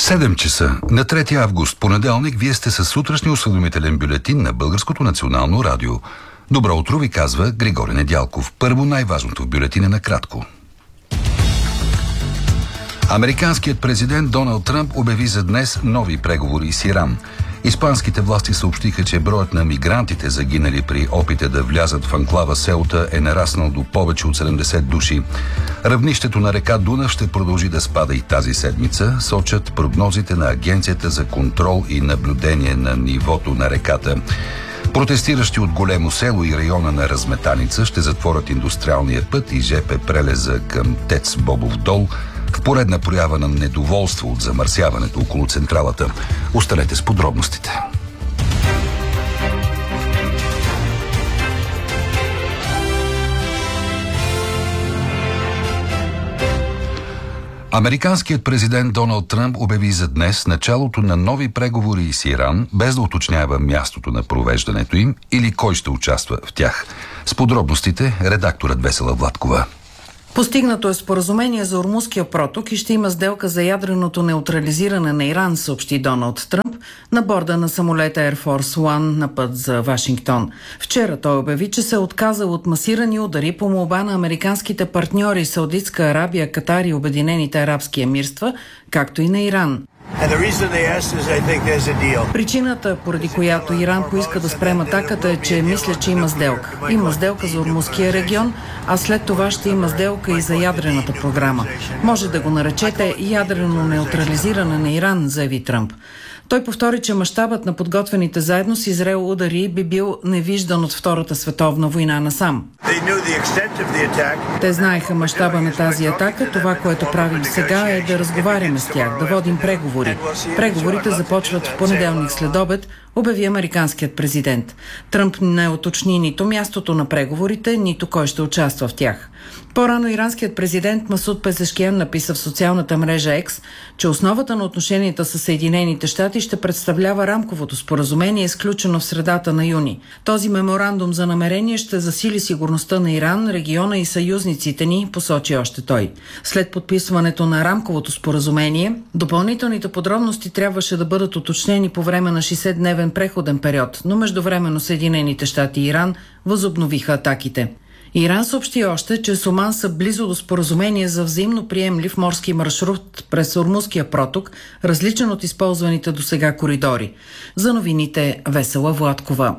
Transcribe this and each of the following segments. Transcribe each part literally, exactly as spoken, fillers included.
седем часа на трети август, понеделник, вие сте със сутрешния осведомителен бюлетин на Българското национално радио. Добро утро ви казва Григорий Недялков. Първо най-важното в бюлетина накратко. Американският президент Доналд Тръмп обяви за днес нови преговори с Иран. Испанските власти съобщиха, че броят на мигрантите, загинали при опита да влязат в анклава Сеута, е нараснал до повече от седемдесет души. Равнището на река Дунав ще продължи да спада и тази седмица, сочат прогнозите на Агенцията за контрол и наблюдение на нивото на реката. Протестиращи от Големо село и района на Разметаница ще затворят индустриалния път и жп прелеза към ТЕЦ Бобов дол в поредна проява на недоволство от замърсяването около централата. Останете с подробностите. Американският президент Доналд Тръмп обяви за днес началото на нови преговори с Иран, без да уточнява мястото на провеждането им или кой ще участва в тях. С подробностите редакторът Весела Владкова. Постигнато е споразумение за Ормузския проток и ще има сделка за ядреното неутрализиране на Иран, съобщи Доналд Тръмп на борда на самолета Air Force One на път за Вашингтон. Вчера той обяви, че се е отказал от масирани удари по молба на американските партньори Саудитска Арабия, Катар и Обединените арабски емирства, както и на Иран. Причината, поради която Иран поиска да спрем атаката, е, че мисля, че има сделка. Има сделка за Ормузския регион, а след това ще има сделка и за ядрената програма. Може да го наречете ядрено неутрализиране на Иран, заяви Тръмп. Той повтори, че мащабът на подготвените заедно с Израел удари би бил невиждан от Втората световна война насам. Те знаеха мащаба на тази атака. Това, което правим сега, е да разговаряме с тях, да водим преговори. Преговорите започват в понеделник след обед, обяви американският президент. Тръмп не уточни нито мястото на преговорите, нито кой ще участва в тях. По-рано иранският президент Масуд Пезешкиан написа в социалната мрежа X, че основата на отношенията с Съединените щати ще представлява рамковото споразумение, изключено в средата на юни. Този меморандум за намерение ще засили сигурността на Иран, региона и съюзниците ни, посочи още той. След подписването на рамковото споразумение, допълнителните подробности трябваше да бъдат уточнени по време на шестдесетдневен преходен период, но междувременно Съединените щати и Иран възобновиха атаките. Иран съобщи още, че с Оман са близо до споразумение за взаимно приемлив морски маршрут през Ормузския проток, различен от използваните досега коридори. За новините Весела Владкова.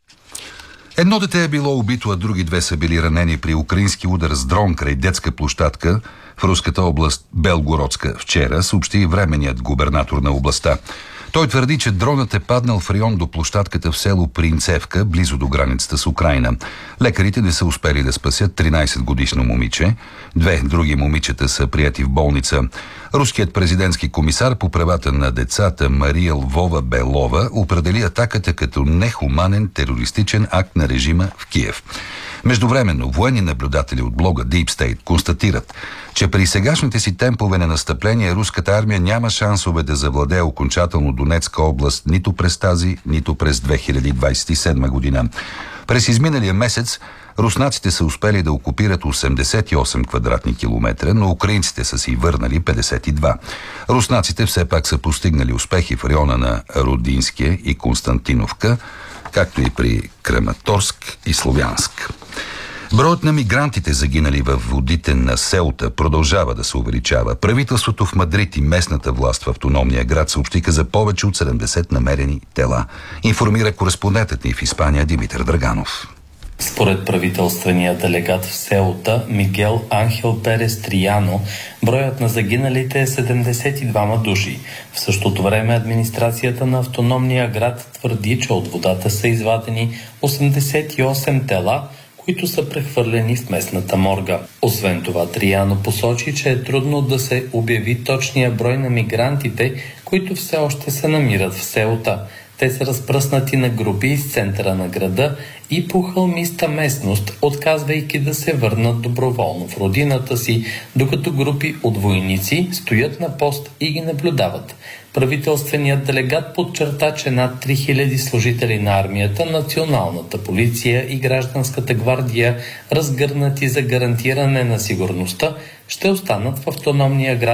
Едно дете е било убито, а други две са били ранени при украински удар с дрон край детска площадка в руската област Белгородска вчера, съобщи временният губернатор на областта. Той твърди, че дронът е паднал в район до площадката в село Принцевка, близо до границата с Украйна. Лекарите не са успели да спасят тринайсетгодишно момиче. Две други момичета са прияти в болница. Руският президентски комисар по правата на децата Мария Лвова Белова определи атаката като нехуманен терористичен акт на режима в Киев. Междувременно, военни наблюдатели от блога Deep State констатират, че при сегашните си темпове на настъпление руската армия няма шансове да завладее окончателно Донецка област нито през тази, нито през две хиляди двайсет и седма година. През изминалия месец руснаците са успели да окупират осемдесет и осем квадратни километра, но украинците са си върнали петдесет и два. Руснаците все пак са постигнали успехи в района на Родинския и Константиновка, както и при Краматорск и Словянск. Броят на мигрантите, загинали във водите на Сеута, продължава да се увеличава. Правителството в Мадрид и местната власт в автономния град съобщиха за повече от седемдесет намерени тела. Информира кореспондентът ни в Испания Димитър Драганов. Според правителствения делегат в Сеута Мигел Анхел Перес Трияно, броят на загиналите е седемдесет и двама души. В същото време администрацията на автономния град твърди, че от водата са извадени осемдесет и осем тела, които са прехвърлени в местната морга. Освен това, Трияно посочи, че е трудно да се обяви точния брой на мигрантите, които все още се намират в Сеута. Те са разпръснати на групи из центъра на града и по хълмиста местност, отказвайки да се върнат доброволно в родината си, докато групи от войници стоят на пост и ги наблюдават. Правителственият делегат подчерта, че над три хиляди служители на армията, националната полиция и гражданската гвардия, разгърнати за гарантиране на сигурността, ще останат в автономния град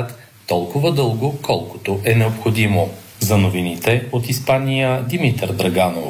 толкова дълго, колкото е необходимо. За новините от Испания Димитър Драганов.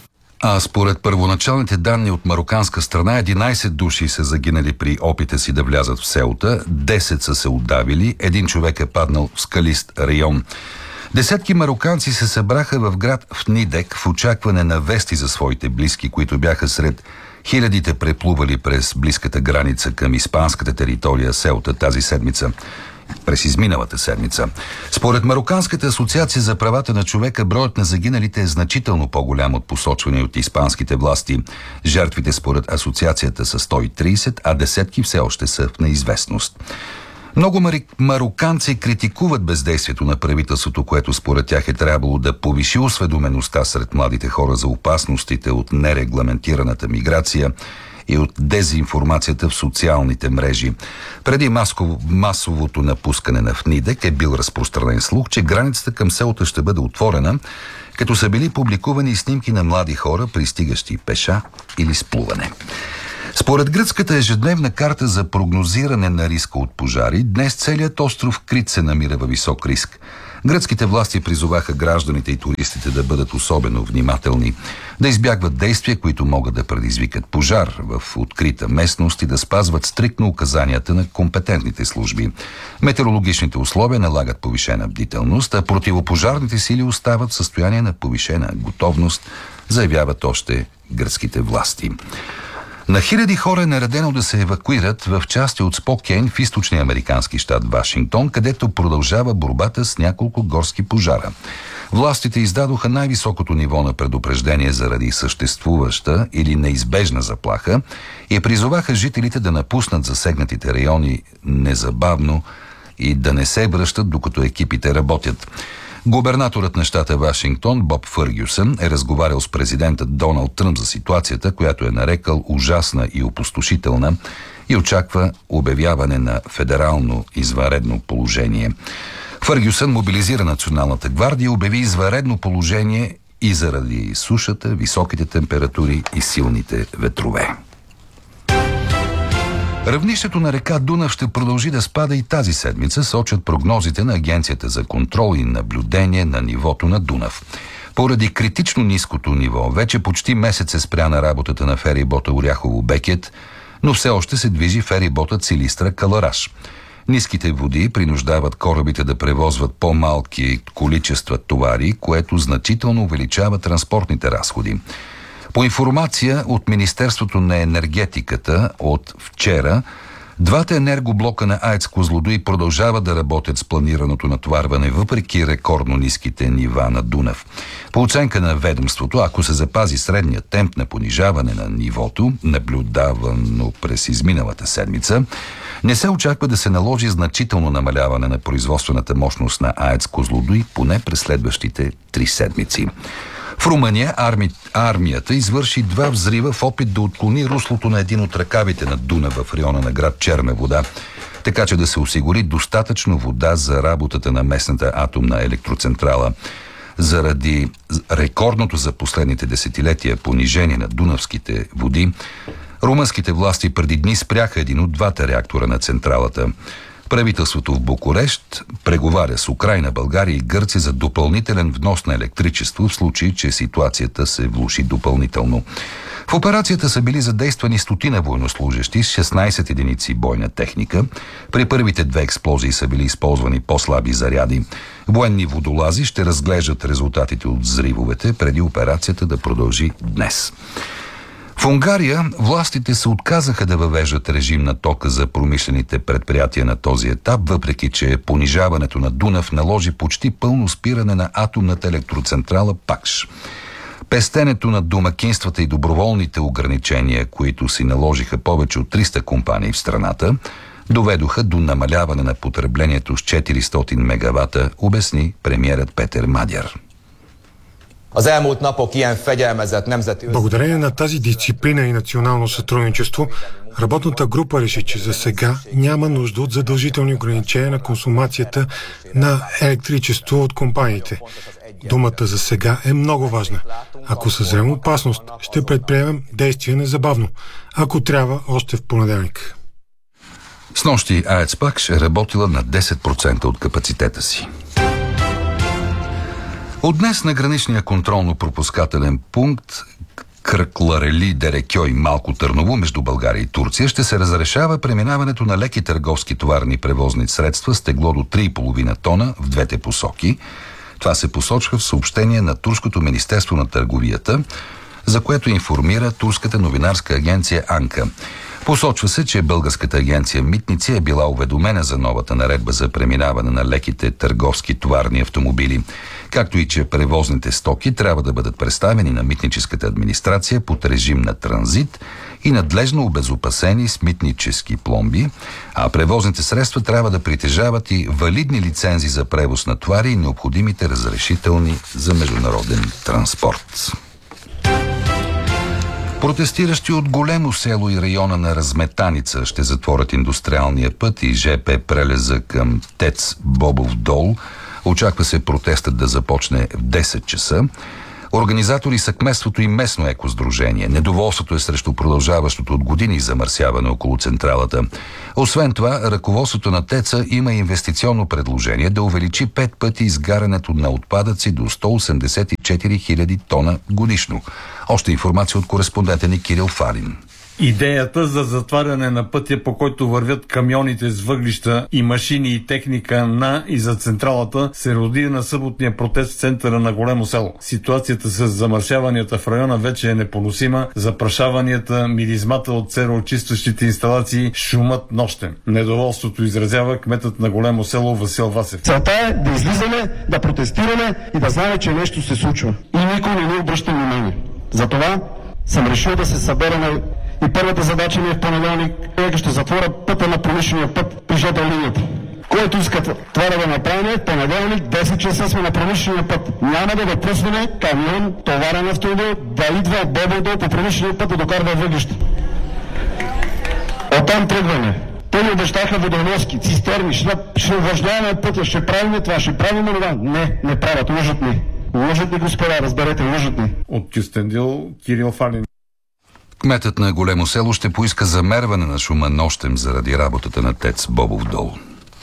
А според първоначалните данни от мароканска страна, единайсет души са загинали при опита си да влязат в селта, десет са се удавили, един човек е паднал в скалист район. Десетки мароканци се събраха в град Фнидек в очакване на вести за своите близки, които бяха сред хилядите преплували през близката граница към испанската територия Селта тази седмица. През изминалата седмица. Според Мароканската асоциация за правата на човека, броят на загиналите е значително по-голям от посочване от испанските власти. Жертвите според асоциацията са сто и трийсет, а десетки все още са в неизвестност. Много мари... мароканци критикуват бездействието на правителството, което според тях е трябвало да повиши осведомеността сред младите хора за опасностите от нерегламентираната миграция и от дезинформацията в социалните мрежи. Преди масово, масовото напускане на Фнидек е бил разпространен слух, че границата към селото ще бъде отворена, като са били публикувани снимки на млади хора, пристигащи пеша или с плуване. Според гръцката ежедневна карта за прогнозиране на риска от пожари, днес целият остров Крит се намира във висок риск. Гръцките власти призоваха гражданите и туристите да бъдат особено внимателни, да избягват действия, които могат да предизвикат пожар в открита местност и да спазват стриктно указанията на компетентните служби. Метеорологичните условия налагат повишена бдителност, а противопожарните сили остават в състояние на повишена готовност, заявяват още гръцките власти. На хиляди хора е наредено да се евакуират в части от Спокейн в източния американски щат Вашингтон, където продължава борбата с няколко горски пожара. Властите издадоха най-високото ниво на предупреждение заради съществуваща или неизбежна заплаха и призоваха жителите да напуснат засегнатите райони незабавно и да не се връщат, докато екипите работят. Губернаторът на щата Вашингтон Боб Фъргюсън е разговарял с президента Доналд Тръмп за ситуацията, която е нарекал ужасна и опустошителна, и очаква обявяване на федерално извънредно положение. Фъргюсън мобилизира Националната гвардия и обяви извънредно положение и заради сушата, високите температури и силните ветрове. Равнището на река Дунав ще продължи да спада и тази седмица, сочат прогнозите на Агенцията за контрол и наблюдение на нивото на Дунав. Поради критично ниското ниво, вече почти месец е спряна работата на ферибота Оряхово-Бекет, но все още се движи ферибота Силистра-Калараш. Ниските води принуждават корабите да превозват по-малки количества товари, което значително увеличава транспортните разходи. По информация от Министерството на енергетиката от вчера, двата енергоблока на АЕЦ Козлодуй продължават да работят с планираното натоварване, въпреки рекордно ниските нива на Дунав. По оценка на ведомството, ако се запази средният темп на понижаване на нивото, наблюдавано през изминалата седмица, не се очаква да се наложи значително намаляване на производствената мощност на АЕЦ Козлодуй поне през следващите три седмици. В Румъния арми... армията извърши два взрива в опит да отклони руслото на един от ръкавите на Дунав в района на град Черна вода, така че да се осигури достатъчно вода за работата на местната атомна електроцентрала. Заради рекордното за последните десетилетия понижение на дунавските води, румънските власти преди дни спряха един от двата реактора на централата. Правителството в Букурещ преговаря с Украйна, България и Гърция за допълнителен внос на електричество в случай, че ситуацията се влоши допълнително. В операцията са били задействани стотина военнослужещи с шестнайсет единици бойна техника. При първите две експлозии са били използвани по-слаби заряди. Военни водолази ще разглеждат резултатите от взривовете преди операцията да продължи днес. В Унгария властите се отказаха да въвеждат режим на тока за промишлените предприятия на този етап, въпреки че понижаването на Дунав наложи почти пълно спиране на атомната електроцентрала Пакш. Пестенето на домакинствата и доброволните ограничения, които си наложиха повече от триста компании в страната, доведоха до намаляване на потреблението с четиристотин мегавата, обясни премиерът Петър Мадяр. Благодарение на тази дисциплина и национално сътрудничество, работната група реши, че за сега няма нужда от задължителни ограничения на консумацията на електричество от компаниите. Думата за сега е много важна. Ако съзрем опасност, ще предприемем действия незабавно, ако трябва още в понеделник. Снощи АЕЦ Пакш е работила на десет процента от капацитета си. От днес на граничния контролно-пропускателен пункт Кръкларели, Дерекьой, Малко Търново между България и Турция ще се разрешава преминаването на леки търговски товарни превозни средства с тегло до три и половина тона в двете посоки. Това се посочва в съобщение на Турското министерство на търговията, за което информира турската новинарска агенция Анка. Посочва се, че българската агенция Митници е била уведомена за новата наредба за преминаване на леките търговски товарни автомобили, както и че превозните стоки трябва да бъдат представени на митническата администрация под режим на транзит и надлежно обезопасени с митнически пломби, а превозните средства трябва да притежават и валидни лицензи за превоз на товари и необходимите разрешителни за международен транспорт. Протестиращи от Големо село и района на Разметаница ще затворят индустриалния път и ЖП прелеза към ТЕЦ Бобов дол. Очаква се протестът да започне в десет часа. Организатори са кметството и местно екосдружение. Недоволството е срещу продължаващото от години замърсяване около централата. Освен това, ръководството на ТЕЦа има инвестиционно предложение да увеличи пет пъти изгарянето на отпадъци до сто осемдесет и четири хиляди тона годишно. Още информация от кореспондента ни Кирил Фалин. Идеята за затваряне на пътя, по който вървят камионите с въглища и машини и техника на и за централата, се роди на съботния протест в центъра на Големо село. Ситуацията с замърсяванията в района вече е непоносима. Запрашаванията, миризмата от сероочистващите инсталации, шумът нощем. Недоволството изразява кметът на Големо село Васил Васев. Целта е да излизаме, да протестираме и да знаем, че нещо се случва. И никой не ни обръща внимание. Затова съм решил да се съберем. И първата задача ми е в понеделник, е ще затворя пътя на промишления път при жп линията. Който иска това да направим, в понеделник, десет часа сме на промишления път. Няма да допуснем камион, товарен автомобил, да идва от Бобов дол по промишления път да докарва въглища. Оттам тръгваме. Те ни обещаха водоноски, цистерни, ще, ще увържняваме пътя, ще правим това, ще правим това. Не, не правят, лъжат ни. Лъжат ни, господа, разберете, лъжат ни. От Кюстендил, Кирил Фалин. Кметът на Големо село ще поиска замерване на шума нощем заради работата на ТЕЦ Бобов дол.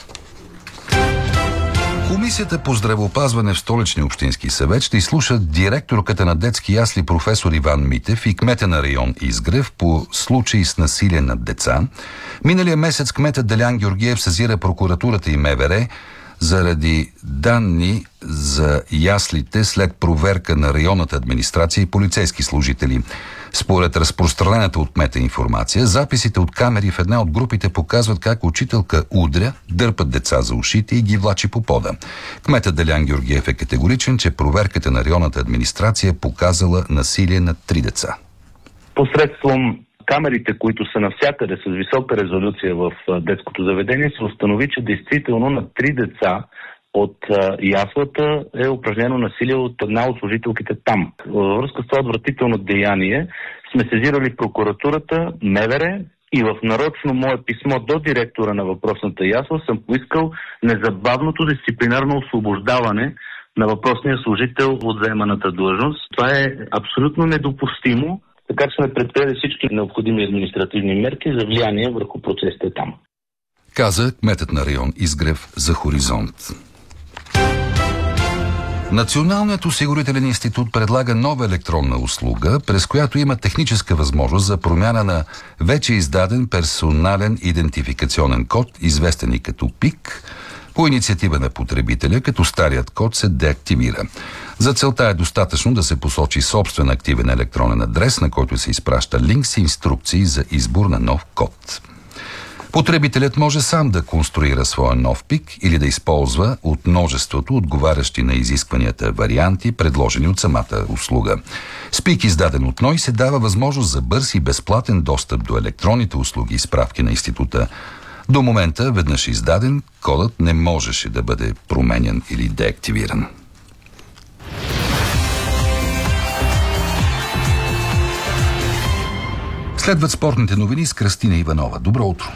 Комисията по здравеопазване в Столичния общински съвет ще изслуша директорката на детски ясли професор Иван Митев и кмета на район Изгрев по случаи с насилие над деца. Миналия месец кметът Делян Георгиев сезира прокуратурата и МВР заради данни за яслите след проверка на районната администрация и полицейски служители. Според разпространената от кмета информация, записите от камери в една от групите показват как учителка удря, дърпат деца за ушите и ги влачи по пода. Кметът Делян Георгиев е категоричен, че проверката на районната администрация е показала насилие над три деца. Посредством камерите, които са навсякъде с висока резолюция в детското заведение, се установи, че действително на три деца от яслата е упражнено насилие от една от служителките там. Във връзка с това отвратително деяние сме сезирали прокуратурата, МВР и в нарочно мое писмо до директора на въпросната ясла съм поискал незабавното дисциплинарно освобождаване на въпросния служител от заеманата длъжност. Това е абсолютно недопустимо, така че сме предприели всички необходими административни мерки за влияние върху процесите там. Каза кметът на район Изгрев за Хоризонт. Националният осигурителен институт предлага нова електронна услуга, през която има техническа възможност за промяна на вече издаден персонален идентификационен код, известен и като ПИК, по инициатива на потребителя, като старият код се деактивира. За целта е достатъчно да се посочи собствен активен електронен адрес, на който се изпраща линк с инструкции за избор на нов код. Потребителят може сам да конструира своя нов ПИК или да използва от множеството отговарящи на изискванията варианти, предложени от самата услуга. С ПИК, издаден от НОИ, се дава възможност за бърз и безплатен достъп до електронните услуги и справки на института. До момента, веднъж издаден, кодът не можеше да бъде променян или деактивиран. Следват спортните новини с Кръстина Иванова. Добро утро!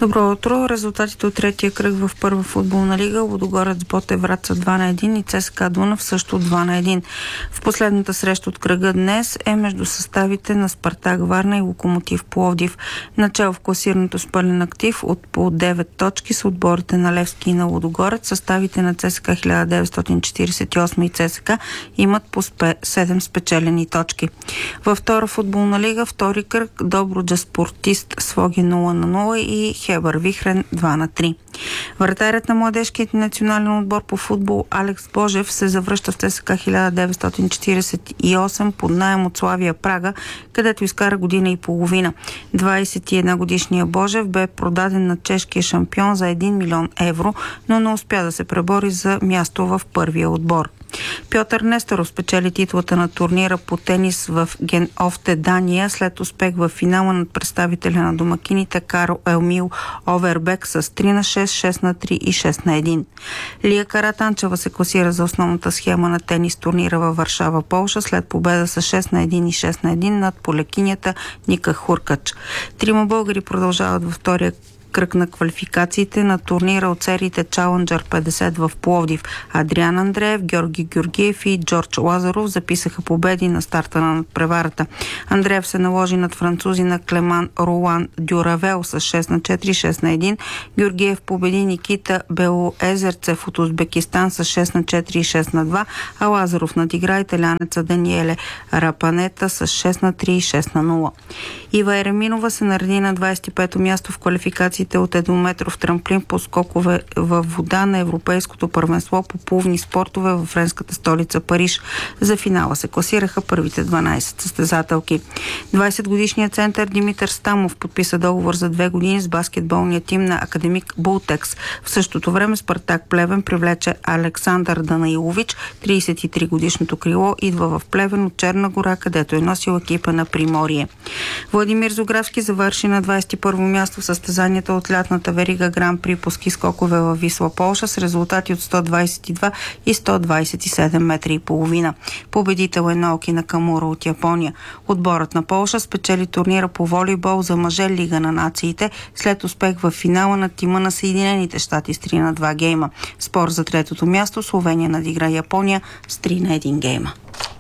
Добро утро. Резултатите от третия кръг в първа футболна лига: Лудогорец Ботев Враца два на един и ЦСКА Дунав също два на един. В последната среща от кръга днес е между съставите на Спартак Варна и Локомотив Пловдив. Начало в класирането с пълен актив от по девет точки с отборите на Левски и на Лудогорец. Съставите на ЦСКА хиляда деветстотин четиридесет и осем и ЦСКА имат по седем спечелени точки. Във втора футболна лига, втори кръг, Добруджа Спортист Своги нула на нула и Хебър Вихрен два на три. Вратарят на младежкият национален отбор по футбол Алекс Божев се завръща в ЦСКА хиляда деветстотин четиридесет и осем под наем от Славия Прага, където изкара година и половина. двадесет и една годишният Божев бе продаден на чешкия шампион за един милион евро, но не успя да се пребори за място в първия отбор. Пьотър Нестеров спечели титлата на турнира по тенис в Ген-Офте, Дания, след успех в финала над представителя на домакините Карл Елмил Овербек с три на шест, шест на три и шест на един. Лия Каратанчева се класира за основната схема на тенис турнира във Варшава, Полша, след победа с шест на един и шест на един над полекинята Ника Хуркач. Трима българи продължават във втория кръг на квалификациите на турнира от сериите Challenger петдесет в Пловдив. Адриан Андреев, Георги Георгиев и Джордж Лазаров записаха победи на старта на надпреварата. Андреев се наложи над французина Клеман Ролан Дюравел с шест на четири, шест на един. Георгиев победи Никита Белоезерцев от Узбекистан с шест на четири и шест на два, а Лазаров надигра италянеца Даниеле Рапанета с шест на три и шест на нула. Ива Ереминова се нареди на двадесет и пето място в квалификациите от еднометров трамплин по скокове във вода на Европейското първенство по плувни спортове във френската столица Париж. За финала се класираха първите дванадесет състезателки. двадесетгодишният център Димитър Стамов подписа договор за две години с баскетболния тим на Академик Бултекс. В същото време Спартак Плевен привлече Александър Данаилович. тридесет и три годишното крило идва в Плевен от Черна гора, където е носил екипа на Приморие. Владимир Зографски завърши на двадесет и първо място в състезанията от лятната верига Гран При по ски скокове във Висла, Полша, с резултати от сто двадесет и два и сто двадесет и седем метра и половина. Победител е Наоки Накамура от Япония. Отборът на Полша спечели турнира по волейбол за мъже Лига на нациите след успех в финала на тима на Съединените щати с три на два гейма. Спор за третото място Словения надигра Япония с три на един гейма.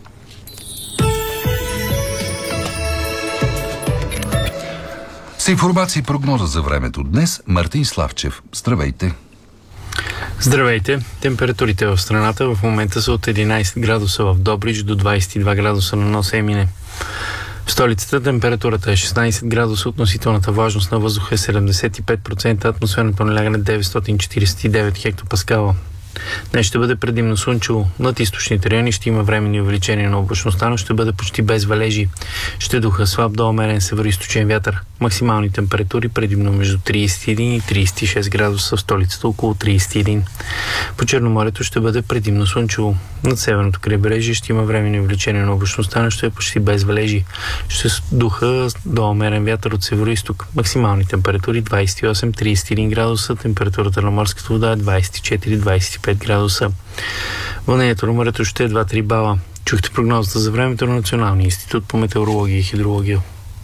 С информация и прогноза за времето днес Мартин Славчев. Здравейте! Здравейте! Температурите в страната в момента са от единадесет градуса в Добрич до двадесет и два градуса на Нос Емине. В столицата температурата е шестнадесет градуса, относителната влажност на въздуха е седемдесет и пет процента, атмосферното налягане деветстотин четиридесет и девет хектопаскала. Днес ще бъде предимно слънчево. Над източните райони ще има временни увеличения на облачността, но ще бъде почти без валежи. Ще духа слаб до умерен североизточен вятър. Максимални температури предимно между тридесет и един и тридесет и шест градуса, в столицата около тридесет и един. По Черноморието ще бъде предимно слънчево. Над северното крайбрежие ще има временни увеличения на облачността, но ще е почти без валежи. Ще духа до умерен вятър от североизток. Максимални температури двадесет и осем до тридесет и един градуса, температурата на морската вода е двадесет и четири до двадесет и пет градуса. Вълнението на морето ще е два до три бала. Чухте прогнозата за времето на Националния институт по метеорология и хидрология.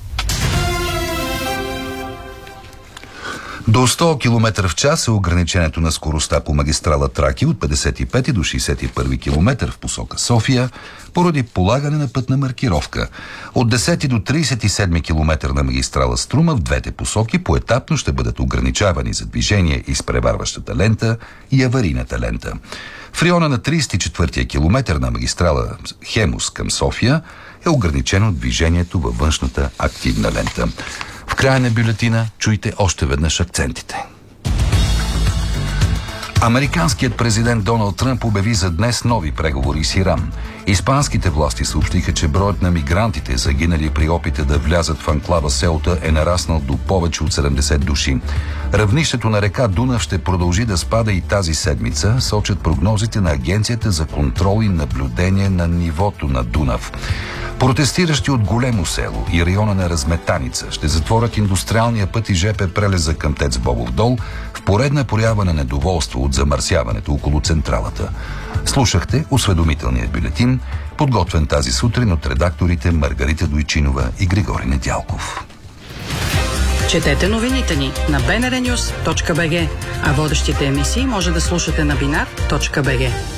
До сто километра в час е ограничението на скоростта по магистрала Тракия от петдесет и пети до шейсет и първи километър в посока София, поради полагане на пътна маркировка. От десети до тридесет и седми километър на магистрала Струма в двете посоки поетапно ще бъдат ограничавани за движение изпреварващата лента и аварийната лента. В района на тридесет и четвъртия километър на магистрала Хемус към София е ограничено движението във външната активна лента. В края на бюлетина чуйте още веднъж акцентите. Американският президент Доналд Тръмп обяви за днес нови преговори с Иран. Испанските власти съобщиха, че броят на мигрантите, загинали при опита да влязат в анклава Сеута, е нараснал до повече от седемдесет души. Равнището на река Дунав ще продължи да спада и тази седмица, сочат прогнозите на Агенцията за контрол и наблюдение на нивото на Дунав. Протестиращи от Големо село и района на Разметаница ще затворят индустриалния път и ЖП прелеза към ТЕЦ Бобов дол в поредна проява на недоволство от замърсяването около централата. Слушахте осведомителният бюлетин, подготвен тази сутрин от редакторите Маргарита Дойчинова и Григорий Недялков. Четете новините ни на би ен ар нюз точка би джи, а водещите емисии може да слушате на бинар точка би джи.